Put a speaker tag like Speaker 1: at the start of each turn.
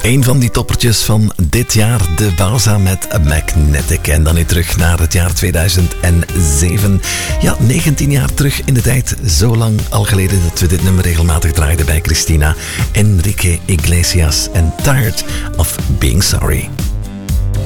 Speaker 1: Een van die toppertjes van dit jaar, de Bauza met Magnetic. En dan nu terug naar het jaar 2007. Ja, 19 jaar terug in de tijd. Zo lang al geleden dat we dit nummer regelmatig draaiden bij Christina. Enrique Iglesias en Tired of Being Sorry.